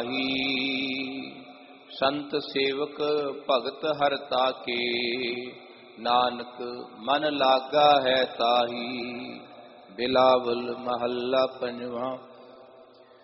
ਸੰਤ ਸੇਵਕ ਭਗਤ ਹਰਿ ਤਾਕੇ, ਨਾਨਕ ਮਨ ਲਾਗਾ ਹੈ ਤਾਹੀ। ਬਿਲਾਵਲ ਮਹੱਲਾ ਪੰਜਵਾਂ।